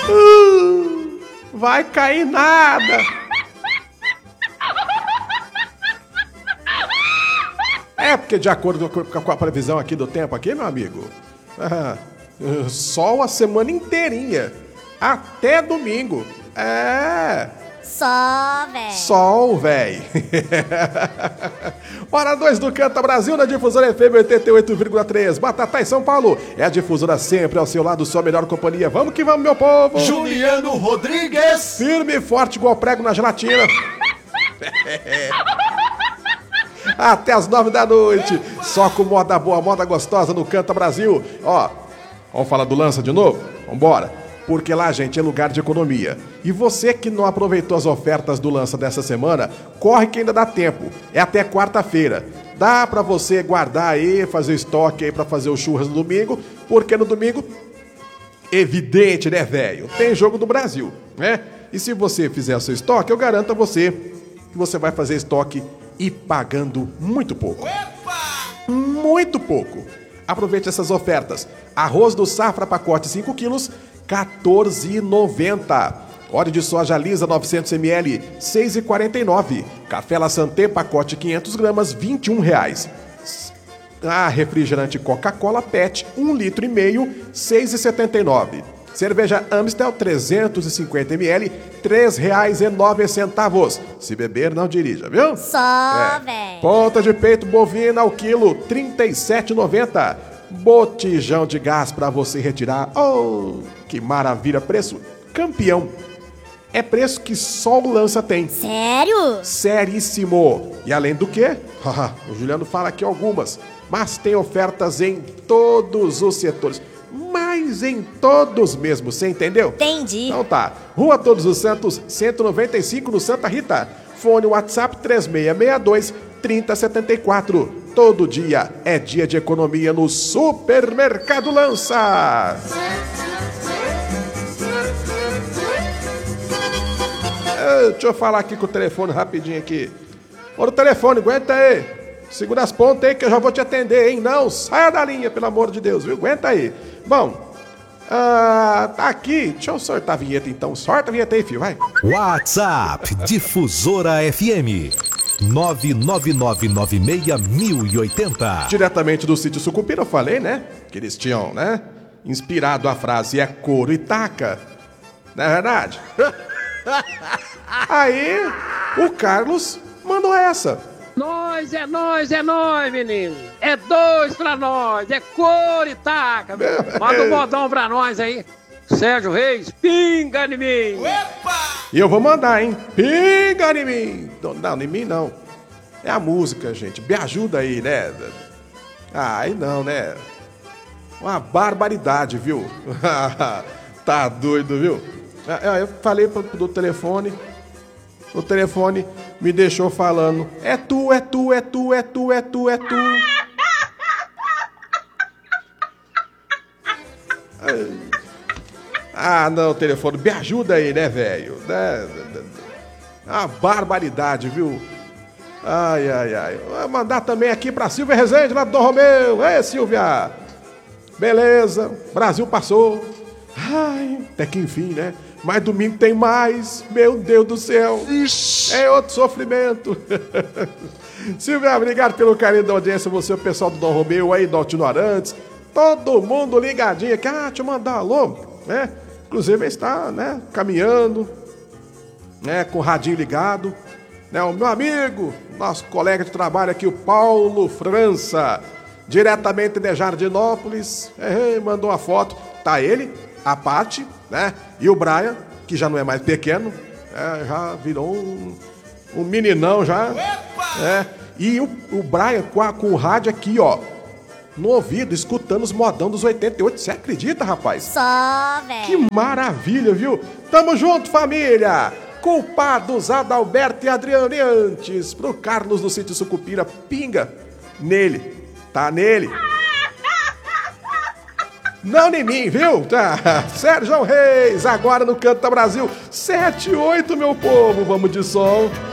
Vai cair nada. É porque de acordo com a previsão aqui do tempo aqui, meu amigo, sol a semana inteirinha, até domingo. Sol, véi. Hora 2 do Canta Brasil na Difusora FM 88,3. Batatais São Paulo. É a Difusora sempre ao seu lado, sua melhor companhia. Vamos que vamos, meu povo. Juliano Rodrigues. Firme e forte igual prego na gelatina. Até as 9 da noite. Só com moda boa, moda gostosa no Canta Brasil. Ó, vamos falar do Lança de novo? Vambora. Porque lá, gente, é lugar de economia. E você que não aproveitou as ofertas do Lança dessa semana, corre que ainda dá tempo. É até quarta-feira. Dá pra você guardar aí, fazer estoque aí pra fazer o churras no domingo, porque no domingo, evidente, né, velho? Tem jogo do Brasil, né? E se você fizer o seu estoque, eu garanto a você que você vai fazer estoque e pagando muito pouco. Muito pouco. Aproveite essas ofertas. Arroz do Safra, pacote 5 quilos, R$14,90. Óleo de soja lisa 900 ml, R$6,49. Café La Santé, pacote 500 gramas, R$21. Refrigerante Coca-Cola PET, 1,5 litro, R$6,79. Cerveja Amstel 350 ml, R$3,09. Se beber, não dirija, viu? Véi. Ponta de peito bovina ao quilo, R$37,90. Botijão de gás para você retirar. Oh, que maravilha! Preço campeão. É preço que só o Lança tem. Sério? Seríssimo. E além do que, o Juliano fala aqui algumas, mas tem ofertas em todos os setores. Mas em todos mesmo, você entendeu? Entendi. Então tá. Rua Todos os Santos, 195 no Santa Rita. Fone WhatsApp 3662-3074. Todo dia é dia de economia no Supermercado Lança. Deixa eu falar aqui com o telefone rapidinho aqui. Ô, telefone, aguenta aí. Segura as pontas aí que eu já vou te atender, hein? Não, saia da linha, pelo amor de Deus, viu? Aguenta aí. Bom, tá aqui. Deixa eu sortar a vinheta então. Sorta a vinheta aí, filho, vai. WhatsApp Difusora FM 999961080. Diretamente do sítio Sucupira, eu falei, né? Que eles tinham, né? Inspirado a frase é couro e taca. Não é verdade? Aí, o Carlos mandou essa. É nós, menino. É 2 pra nós, é cor e taca. Manda um modão pra nós aí. Sérgio Reis, pinga em mim. E eu vou mandar, hein? Pinga em mim. Não, em mim não. É a música, gente. Me ajuda aí, né? Aí não, né? Uma barbaridade, viu? Tá doido, viu? Eu falei do telefone. O telefone me deixou falando. É tu. Não, telefone, me ajuda aí, né, velho? Uma barbaridade, viu? Ai. Vou mandar também aqui pra Silvia Rezende, lá do Dom Romeu. Ei, Silvia! Beleza, Brasil passou. Ai, até que enfim, né? Mas domingo tem mais. Meu Deus do céu. Ixi. É outro sofrimento. Silvia, obrigado pelo carinho da audiência. Você, o pessoal do Dom Romeu aí, do Altino Arantes. Todo mundo ligadinho aqui. Deixa eu mandar um alô, né? Inclusive, ele está, né, caminhando, né, com o radinho ligado. Né, o meu amigo, nosso colega de trabalho aqui, o Paulo França, diretamente de Jardinópolis. Mandou uma foto. Tá ele, a Paty, né? E o Brian, que já não é mais pequeno, já virou um meninão já. E o Brian com o rádio aqui, ó, no ouvido, escutando os modão dos 88. Você acredita, rapaz? Velho. Que maravilha, viu? Tamo junto, família! Culpados Adalberto e Adriano. E antes, pro Carlos do sítio Sucupira, pinga nele. Tá nele. Não em mim, viu? Tá. Sérgio Reis, agora no Canta Brasil 7-8, meu povo. Vamos de som.